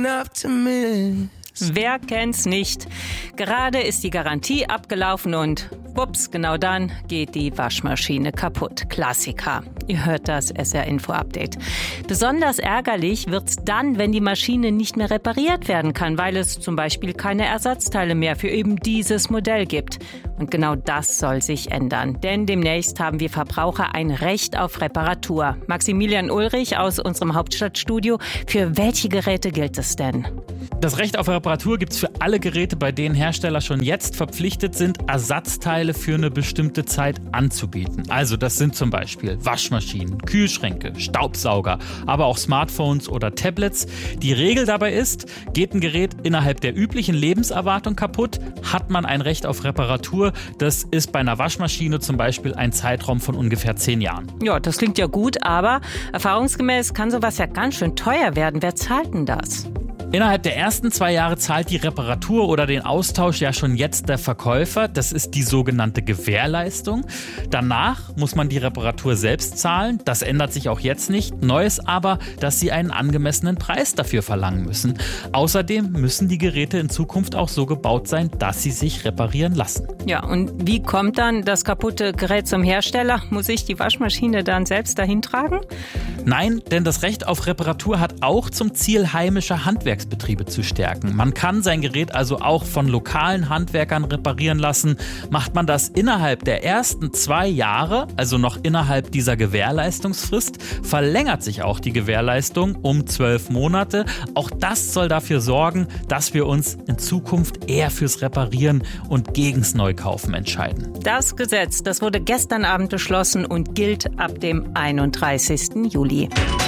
Wer kennt's nicht? Gerade ist die Garantie abgelaufen und wups, genau dann geht die Waschmaschine kaputt. Klassiker. Ihr hört das SR-Info-Update. Besonders ärgerlich wird's dann, wenn die Maschine nicht mehr repariert werden kann, weil es zum Beispiel keine Ersatzteile mehr für eben dieses Modell gibt. Und genau das soll sich ändern. Denn demnächst haben wir Verbraucher ein Recht auf Reparatur. Maximilian Ulrich aus unserem Hauptstadtstudio. Für welche Geräte gilt es denn? Das Recht auf Reparatur gibt es für alle Geräte, bei denen Hersteller schon jetzt verpflichtet sind, Ersatzteile für eine bestimmte Zeit anzubieten. Also das sind zum Beispiel Waschmaschinen, Kühlschränke, Staubsauger, aber auch Smartphones oder Tablets. Die Regel dabei ist, geht ein Gerät innerhalb der üblichen Lebenserwartung kaputt, hat man ein Recht auf Reparatur. Das ist bei einer Waschmaschine zum Beispiel ein Zeitraum von ungefähr 10 Jahren. Ja, das klingt ja gut, aber erfahrungsgemäß kann sowas ja ganz schön teuer werden. Wer zahlt denn das? Innerhalb der ersten 2 Jahre zahlt die Reparatur oder den Austausch ja schon jetzt der Verkäufer. Das ist die sogenannte Gewährleistung. Danach muss man die Reparatur selbst zahlen. Das ändert sich auch jetzt nicht. Neu ist aber, dass Sie einen angemessenen Preis dafür verlangen müssen. Außerdem müssen die Geräte in Zukunft auch so gebaut sein, dass sie sich reparieren lassen. Ja, und wie kommt dann das kaputte Gerät zum Hersteller? Muss ich die Waschmaschine dann selbst dahin tragen? Nein, denn das Recht auf Reparatur hat auch zum Ziel, heimische Handwerksbetriebe zu stärken. Man kann sein Gerät also auch von lokalen Handwerkern reparieren lassen. Macht man das innerhalb der ersten 2 Jahre, also noch innerhalb dieser Gewährleistungsfrist, verlängert sich auch die Gewährleistung um 12 Monate. Auch das soll dafür sorgen, dass wir uns in Zukunft eher fürs Reparieren und gegens Neukaufen entscheiden. Das Gesetz, das wurde gestern Abend beschlossen und gilt ab dem 31. Juli.